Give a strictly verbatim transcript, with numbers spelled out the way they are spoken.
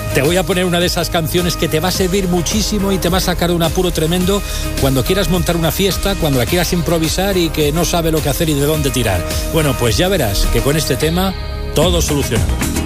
Te voy a poner una de esas canciones que te va a servir muchísimo y te va a sacar de un apuro tremendo cuando quieras montar una fiesta, cuando la quieras improvisar y que no sabe lo que hacer y de dónde tirar. Bueno, pues ya verás que con este tema todo solucionado.